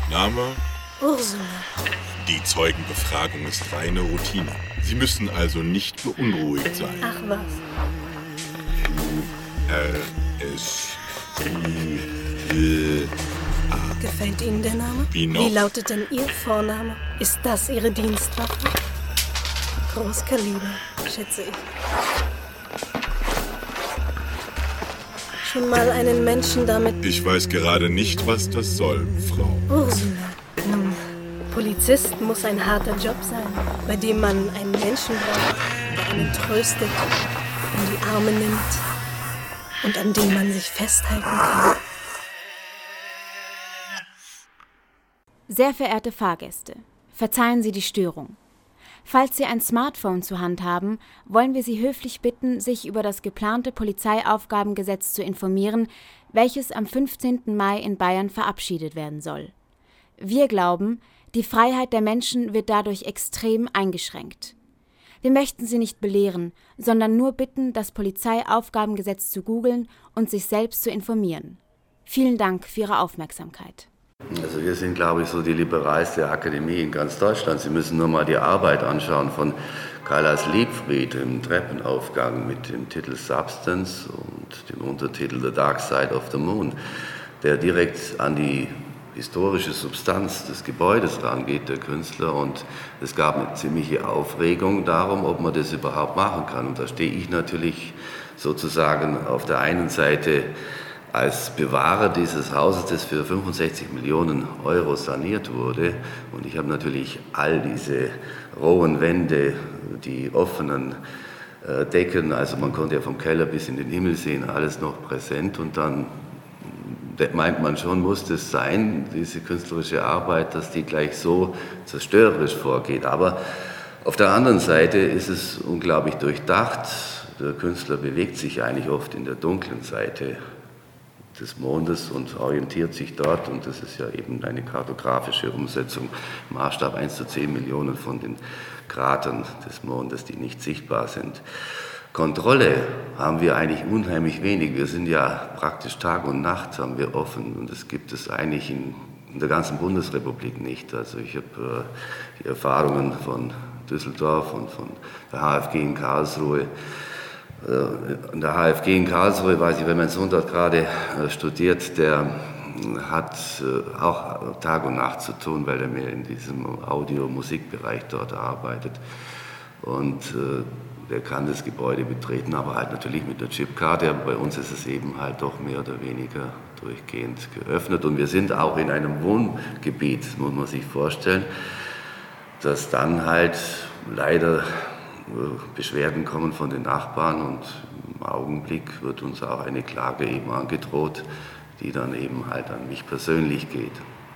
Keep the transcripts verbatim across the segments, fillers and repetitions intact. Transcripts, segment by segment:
Name? Ursula. Die Zeugenbefragung ist reine Routine. Sie müssen also nicht beunruhigt sein. Ach was. Äh, es... Äh, Gefällt Ihnen der Name? Wie noch? Wie lautet denn Ihr Vorname? Ist das Ihre Dienstwaffe? Großkaliber, schätze ich. Schon mal einen Menschen damit... Ich weiß gerade nicht, was das soll, Frau. Ursula. Nun, Polizist muss ein harter Job sein, bei dem man einen Menschen braucht, der einen tröstet, in die Arme nimmt und an dem man sich festhalten kann. Sehr verehrte Fahrgäste, verzeihen Sie die Störung. Falls Sie ein Smartphone zur Hand haben, wollen wir Sie höflich bitten, sich über das geplante Polizeiaufgabengesetz zu informieren, welches am fünfzehnten Mai in Bayern verabschiedet werden soll. Wir glauben, die Freiheit der Menschen wird dadurch extrem eingeschränkt. Wir möchten Sie nicht belehren, sondern nur bitten, das Polizeiaufgabengesetz zu googeln und sich selbst zu informieren. Vielen Dank für Ihre Aufmerksamkeit. Also wir sind, glaube ich, so die liberalste Akademie in ganz Deutschland. Sie müssen nur mal die Arbeit anschauen von Kailas Liebfried im Treppenaufgang mit dem Titel Substance und dem Untertitel The Dark Side of the Moon, der direkt an die historische Substanz des Gebäudes rangeht, der Künstler. Und es gab eine ziemliche Aufregung darum, ob man das überhaupt machen kann. Und da stehe ich natürlich sozusagen auf der einen Seite als Bewahrer dieses Hauses, das für fünfundsechzig Millionen Euro saniert wurde. Und ich habe natürlich all diese rohen Wände, die offenen äh, Decken, also man konnte ja vom Keller bis in den Himmel sehen, alles noch präsent. Und dann meint man schon, muss es sein, diese künstlerische Arbeit, dass die gleich so zerstörerisch vorgeht. Aber auf der anderen Seite ist es unglaublich durchdacht. Der Künstler bewegt sich eigentlich oft in der dunklen Seite des Mondes und orientiert sich dort, und das ist ja eben eine kartografische Umsetzung, Maßstab eins zu zehn Millionen von den Kratern des Mondes, die nicht sichtbar sind. Kontrolle haben wir eigentlich unheimlich wenig. Wir sind ja praktisch Tag und Nacht haben wir offen, und das gibt es eigentlich in, in der ganzen Bundesrepublik nicht. Also ich habe äh, die Erfahrungen von Düsseldorf und von der H F G in Karlsruhe. In der H F G in Karlsruhe, weiß ich, wenn mein Sohn dort gerade studiert, der hat auch Tag und Nacht zu tun, weil er mehr in diesem Audio-Musikbereich dort arbeitet. Und der kann das Gebäude betreten, aber halt natürlich mit der Chipkarte. Aber bei uns ist es eben halt doch mehr oder weniger durchgehend geöffnet. Und wir sind auch in einem Wohngebiet, das muss man sich vorstellen, dass dann halt leider Beschwerden kommen von den Nachbarn, und im Augenblick wird uns auch eine Klage eben angedroht, die dann eben halt an mich persönlich geht.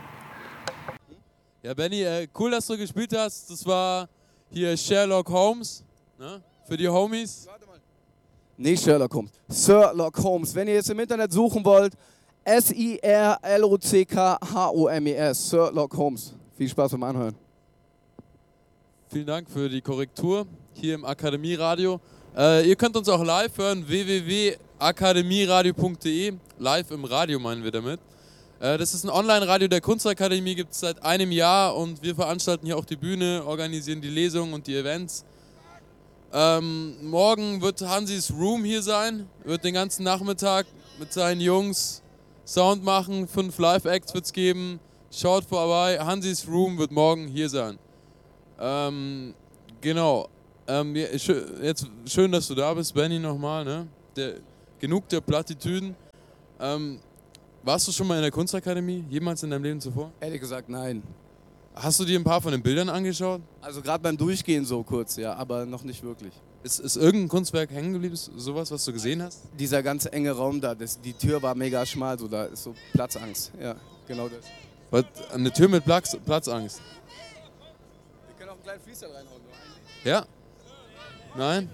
Ja, Benny, äh, cool, dass du gespielt hast. Das war hier Sherlock Holmes, ne? Für die Homies. Warte mal. Nicht Sherlock Holmes, Sherlock Holmes. Wenn ihr jetzt im Internet suchen wollt, S I R L O C K H O M E S, Sherlock Holmes. Viel Spaß beim Anhören. Vielen Dank für die Korrektur hier im Akademieradio. Äh, ihr könnt uns auch live hören, w w w punkt akademieradio punkt d e. Live im Radio meinen wir damit. Äh, das ist ein Online-Radio der Kunstakademie, gibt es seit einem Jahr, und wir veranstalten hier auch die Bühne, organisieren die Lesungen und die Events. Ähm, morgen wird Hansis Room hier sein, wird den ganzen Nachmittag mit seinen Jungs Sound machen, fünf Live-Acts wird es geben. Schaut vorbei, Hansis Room wird morgen hier sein. Ähm, genau. Ähm, jetzt schön, dass du da bist, Benny, nochmal, ne? Der, genug der Plattitüden. Ähm, warst du schon mal in der Kunstakademie? Jemals in deinem Leben zuvor? Ehrlich gesagt, nein. Hast du dir ein paar von den Bildern angeschaut? Also gerade beim Durchgehen so kurz, ja, aber noch nicht wirklich. Ist, ist irgendein Kunstwerk hängen geblieben, sowas, was du gesehen hast? Dieser ganz enge Raum da, das, die Tür war mega schmal, so da ist so Platzangst. Ja, genau das. Was, eine Tür mit Platz, Platzangst? Wir können auch einen kleinen Freestyle reinhauen. Ja? Nein?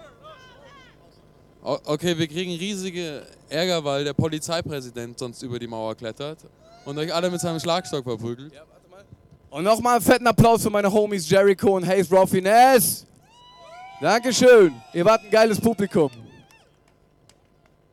O- okay, wir kriegen riesige Ärger, weil der Polizeipräsident sonst über die Mauer klettert und euch alle mit seinem Schlagstock verprügelt. Ja, warte mal. Und nochmal einen fetten Applaus für meine Homies Jericho und Hayes Raufines. Dankeschön. Ihr wart ein geiles Publikum.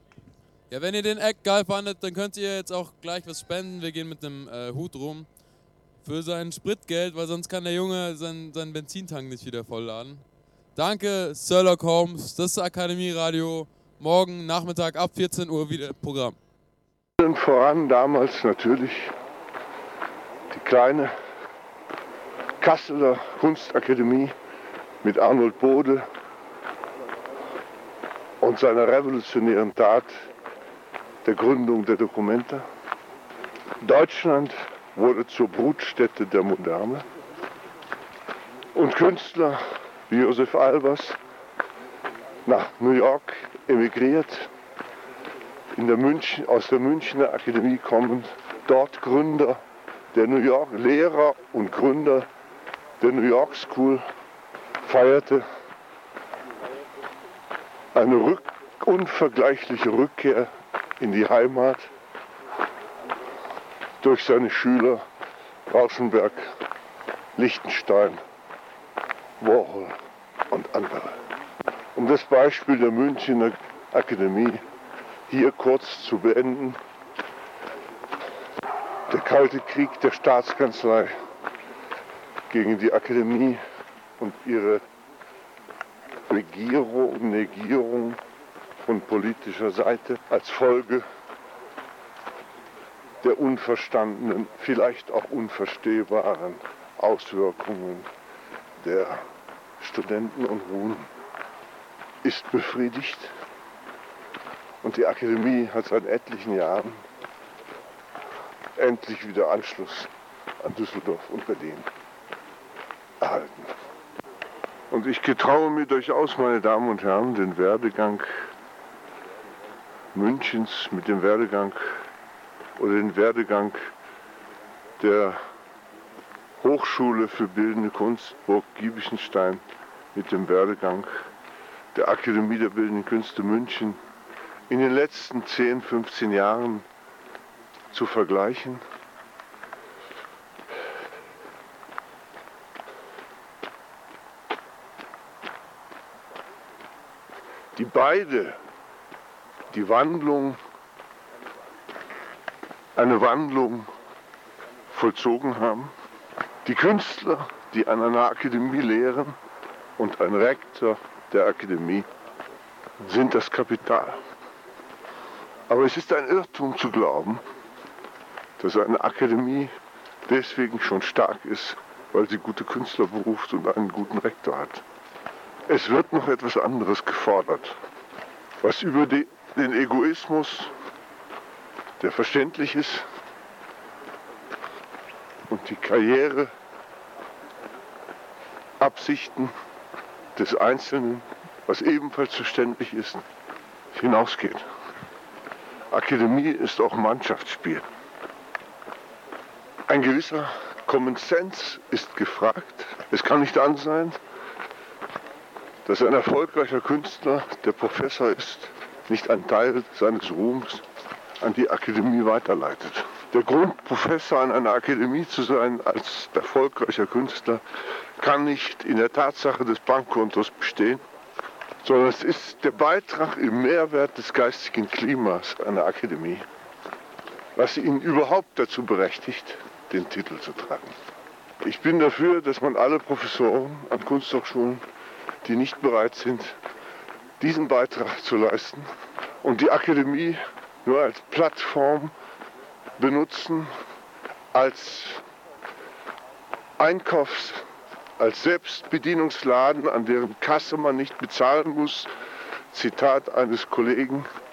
Ja, wenn ihr den Act geil fandet, dann könnt ihr jetzt auch gleich was spenden. Wir gehen mit einem äh, Hut rum. für sein Spritgeld, weil sonst kann der Junge seinen, seinen Benzintank nicht wieder vollladen. Danke, Sherlock Holmes, das ist Akademie Radio. Morgen Nachmittag ab vierzehn Uhr wieder Programm. Und voran damals natürlich die kleine Kasseler Kunstakademie mit Arnold Bode und seiner revolutionären Tat der Gründung der Documenta. Deutschland wurde zur Brutstätte der Moderne und Künstler wie Josef Albers nach New York emigriert, in der München, aus der Münchner Akademie kommend, dort Gründer der New York, Lehrer und Gründer der New York School, feierte eine rück, unvergleichliche Rückkehr in die Heimat durch seine Schüler Rauschenberg, Lichtenstein, Warhol und andere. Um das Beispiel der Münchner Akademie hier kurz zu beenden: Der Kalte Krieg der Staatskanzlei gegen die Akademie und ihre Regierung, Negierung von politischer Seite als Folge der unverstandenen, vielleicht auch unverstehbaren Auswirkungen der Studenten und Runen ist befriedigt. Und die Akademie hat seit etlichen Jahren endlich wieder Anschluss an Düsseldorf und Berlin erhalten. Und ich getraue mir durchaus, meine Damen und Herren, den Werdegang Münchens mit dem Werdegang oder den Werdegang der Hochschule für Bildende Kunst Burg Giebichenstein mit dem Werdegang der Akademie der Bildenden Künste München in den letzten zehn, fünfzehn Jahren zu vergleichen. Die beide die Wandlung, eine Wandlung vollzogen haben. Die Künstler, die an einer Akademie lehren, und ein Rektor der Akademie sind das Kapital. Aber es ist ein Irrtum zu glauben, dass eine Akademie deswegen schon stark ist, weil sie gute Künstler beruft und einen guten Rektor hat. Es wird noch etwas anderes gefordert, was über die, den Egoismus, der verständlich ist, und die Karriereabsichten des Einzelnen, was ebenfalls verständlich ist, hinausgeht. Akademie ist auch Mannschaftsspiel. Ein gewisser Common Sense ist gefragt. Es kann nicht an sein, dass ein erfolgreicher Künstler, der Professor ist, nicht einen Teil seines Ruhms an die Akademie weiterleitet. Der Grund, Professor an einer Akademie zu sein als erfolgreicher Künstler, kann nicht in der Tatsache des Bankkontos bestehen, sondern es ist der Beitrag im Mehrwert des geistigen Klimas einer Akademie, was ihn überhaupt dazu berechtigt, den Titel zu tragen. Ich bin dafür, dass man alle Professoren an Kunsthochschulen, die nicht bereit sind, diesen Beitrag zu leisten und die Akademie nur als Plattform benutzen, als Einkaufs-, als Selbstbedienungsladen, an deren Kasse man nicht bezahlen muss. Zitat eines Kollegen: